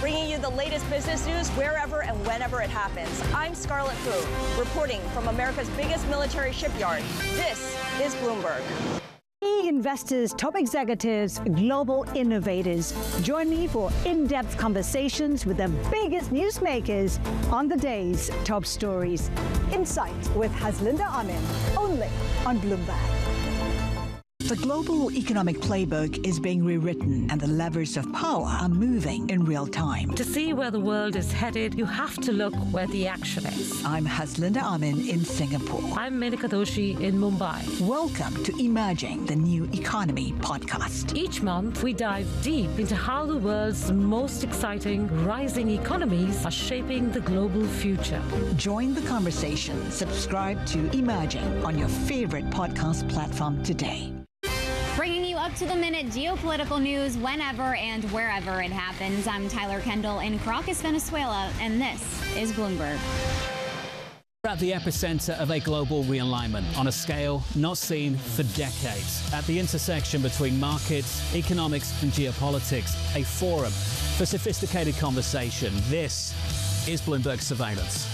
bringing you the latest business news wherever and whenever it happens. I'm Scarlett Fu, reporting from America's biggest military shipyard. This is Bloomberg. Investors, top executives, global innovators. Join me for in-depth conversations with the biggest newsmakers on the day's top stories. Insight with Haslinda Amin, only on Bloomberg. The global economic playbook is being rewritten and the levers of power are moving in real time. To see where the world is headed, you have to look where the action is. I'm Haslinda Amin in Singapore. I'm Menika Doshi in Mumbai. Welcome to Emerging the New Economy podcast. Each month, we dive deep into how the world's most exciting rising economies are shaping the global future. Join the conversation. Subscribe to Emerging on your favorite podcast platform today. Bringing you up to the minute geopolitical news whenever and wherever it happens. I'm Tyler Kendall in Caracas, Venezuela, and this is Bloomberg. We're at the epicenter of a global realignment on a scale not seen for decades. At the intersection between markets, economics, and geopolitics, a forum for sophisticated conversation. This is Bloomberg Surveillance.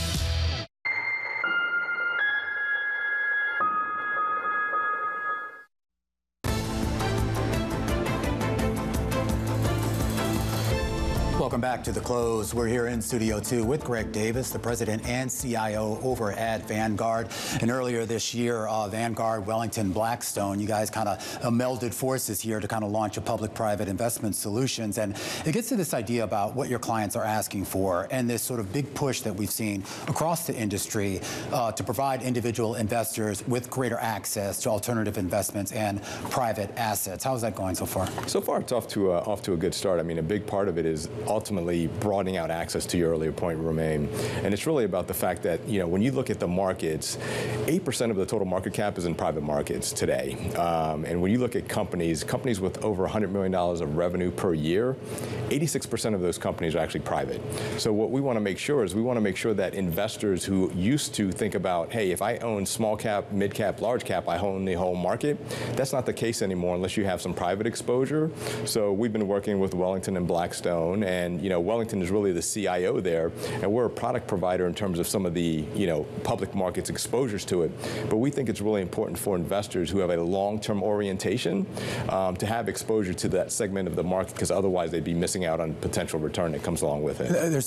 Welcome back to The Close. We're here in Studio 2 with Greg Davis, the president and CIO over at Vanguard. And earlier this year, Vanguard, Wellington, Blackstone, you guys kind of melded forces here to kind of launch a public-private investment solutions. And it gets to this idea about what your clients are asking for and this sort of big push that we've seen across the industry to provide individual investors with greater access to alternative investments and private assets. How's that going so far? So far, it's off to a good start. I mean, a big part of it is ultimately broadening out access, to your earlier point, Romaine. And it's really about the fact that, you know, when you look at the markets, 8% of the total market cap is in private markets today. And when you look at companies with over $100 million of revenue per year, 86% of those companies are actually private. So what we want to make sure is that investors who used to think about, hey, if I own small cap, mid cap, large cap, I own the whole market, that's not the case anymore unless you have some private exposure. So we've been working with Wellington and Blackstone, and you know, Wellington is really the CIO there, and we're a product provider in terms of some of the, you know, public markets exposures to it. But we think it's really important for investors who have a long-term orientation to have exposure to that segment of the market, because otherwise they'd be missing out on potential return that comes along with it. There's